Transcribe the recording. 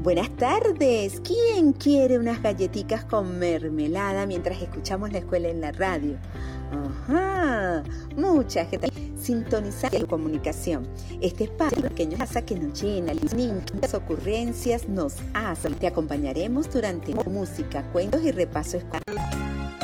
Buenas tardes. ¿Quién quiere unas galletitas con mermelada mientras escuchamos la escuela en la radio? Ajá, mucha gente sintoniza la comunicación. Este espacio pequeño casa que nos llena, las ocurrencias nos hace. Te acompañaremos durante música, cuentos y repaso escolar.